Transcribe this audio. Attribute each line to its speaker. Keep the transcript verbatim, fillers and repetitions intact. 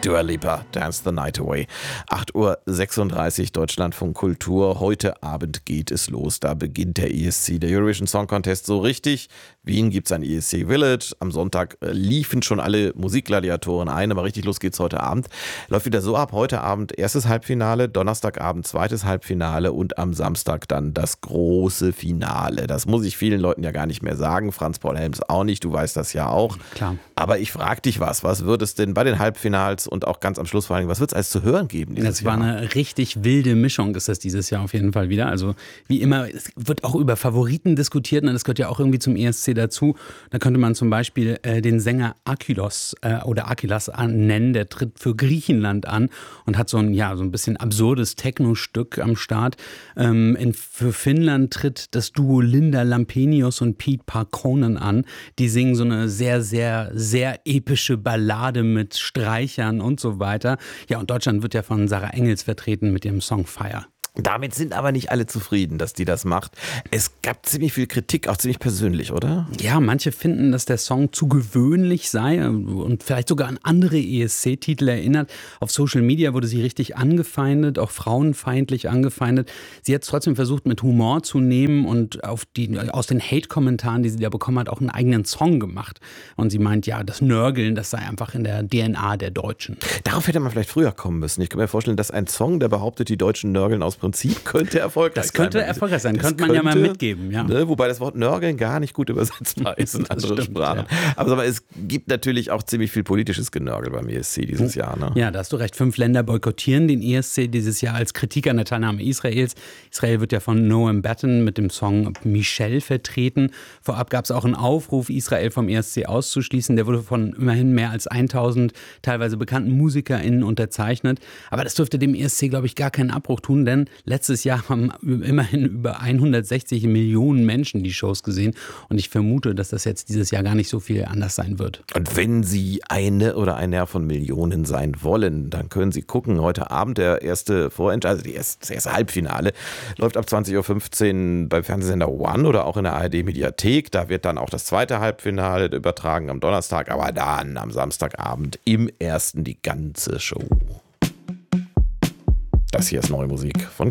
Speaker 1: Dua Lipa, Dance the Night Away. acht Uhr sechsunddreißig, Deutschlandfunk Kultur. Heute Abend geht es los. Da beginnt der E S C, der Eurovision Song Contest, so richtig. Wien gibt es ein E S C Village. Am Sonntag liefen schon alle Musikgladiatoren ein, aber richtig los geht's heute Abend. Läuft wieder so ab. Heute Abend erstes Halbfinale, Donnerstagabend zweites Halbfinale und am Samstag dann das große Finale. Das muss ich vielen Leuten ja gar nicht mehr sagen. Franz Paul Helms auch nicht, du weißt das ja auch.
Speaker 2: Klar.
Speaker 1: Aber ich frage dich was, was wird es denn bei den Halbfinals und auch ganz am Schluss vor allem, was wird es alles zu hören geben dieses
Speaker 2: Das war
Speaker 1: Jahr?
Speaker 2: eine richtig wilde Mischung, ist das dieses Jahr auf jeden Fall wieder. Also wie immer, es wird auch über Favoriten diskutiert und das gehört ja auch irgendwie zum E S C dazu. Da könnte man zum Beispiel äh, den Sänger Akylos äh, oder Akylas nennen, der tritt für Griechenland an und hat so ein, ja, so ein bisschen absurdes Techno-Stück am Start. Ähm, in, für Finnland tritt das Duo Linda Lampenius und Pete Parkkonen an. Die singen so eine sehr, sehr, sehr epische Ballade mit Streichern und so weiter. Ja, und Deutschland wird ja von Sarah Engels vertreten mit ihrem Song Fire.
Speaker 1: Damit sind aber nicht alle zufrieden, dass die das macht. Es gab ziemlich viel Kritik, auch ziemlich persönlich, oder?
Speaker 2: Ja, manche finden, dass der Song zu gewöhnlich sei und vielleicht sogar an andere E S C-Titel erinnert. Auf Social Media wurde sie richtig angefeindet, auch frauenfeindlich angefeindet. Sie hat es trotzdem versucht, mit Humor zu nehmen und auf die, aus den Hate-Kommentaren, die sie da bekommen hat, auch einen eigenen Song gemacht. Und sie meint, ja, das Nörgeln, das sei einfach in der D N A der Deutschen.
Speaker 1: Darauf hätte man vielleicht früher kommen müssen. Ich kann mir vorstellen, dass ein Song, der behauptet, die Deutschen nörgeln aus Prinzip, könnte erfolgreich sein.
Speaker 2: Das könnte
Speaker 1: sein.
Speaker 2: erfolgreich sein,
Speaker 1: das
Speaker 2: könnte man
Speaker 1: könnte,
Speaker 2: ja mal mitgeben. Ja.
Speaker 1: Ne, wobei das Wort Nörgeln gar nicht gut übersetzbar ist in andere
Speaker 2: stimmt,
Speaker 1: Sprachen.
Speaker 2: Ja.
Speaker 1: Aber, aber es gibt natürlich auch ziemlich viel politisches Genörgel beim E S C dieses Jahr. Ne?
Speaker 2: Ja, da hast du recht. Fünf Länder boykottieren den E S C dieses Jahr als Kritik an der Teilnahme Israels. Israel wird ja von Noam Batten mit dem Song Michelle vertreten. Vorab gab es auch einen Aufruf, Israel vom E S C auszuschließen. Der wurde von immerhin mehr als tausend teilweise bekannten MusikerInnen unterzeichnet. Aber das dürfte dem E S C, glaube ich, gar keinen Abbruch tun, denn letztes Jahr haben immerhin über hundertsechzig Millionen Menschen die Shows gesehen. Und ich vermute, dass das jetzt dieses Jahr gar nicht so viel anders sein wird.
Speaker 1: Und wenn Sie eine oder einer von Millionen sein wollen, dann können Sie gucken. Heute Abend der erste Vorentscheid, also die erste, das erste Halbfinale, läuft ab zwanzig Uhr fünfzehn beim Fernsehsender One oder auch in der A R D-Mediathek. Da wird dann auch das zweite Halbfinale übertragen am Donnerstag, aber dann am Samstagabend im ersten die ganze Show. Das hier ist neue Musik von